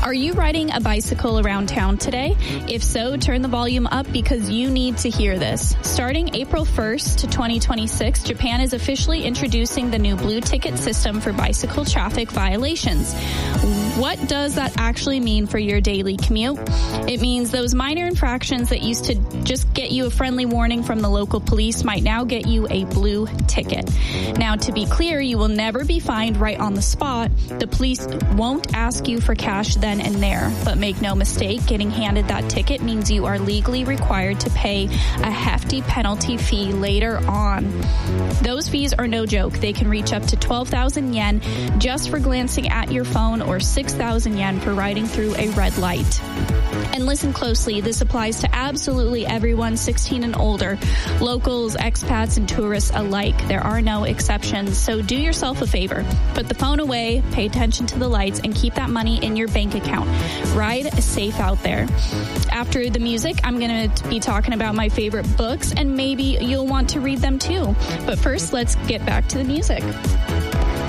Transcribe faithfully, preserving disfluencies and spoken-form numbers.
Are you riding a bicycle around town today? If so, turn the volume up because you need to hear this. Starting April first to twenty twenty-six, Japan is officially introducing the new blue ticket system for bicycle traffic violations. What does that actually mean for your daily commute? It means those minor infractions that used to just get you a friendly warning from the local police might now get you a blue ticket. Now, to be clear, you will never be fined right on the spot. The police won't ask you for cash then and there. But make no mistake, getting handed that ticket means you are legally required to pay a hefty penalty fee later on. Those fees are no joke. They can reach up to twelve thousand yen just for glancing at your phone or six thousand yen for riding through a red light. And listen closely, this applies to absolutely everyone sixteen and older, locals, expats, and tourists alike. There are no exceptions, so do yourself a favor. Put the phone away, pay attention to the lights, and keep that money in your bank account. Ride safe out there. After the music, I'm going to be talking about my favorite books, and maybe you'll want to read them too. But first, let's get back to the music.